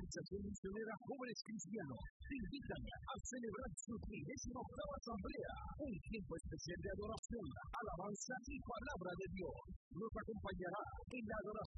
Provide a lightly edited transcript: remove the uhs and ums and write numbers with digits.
Organización Misionera Jóvenes Cristianos te invitan a celebrar su 38ª asamblea, un tiempo especial de adoración, alabanza y palabra de Dios. Nos acompañará en la adoración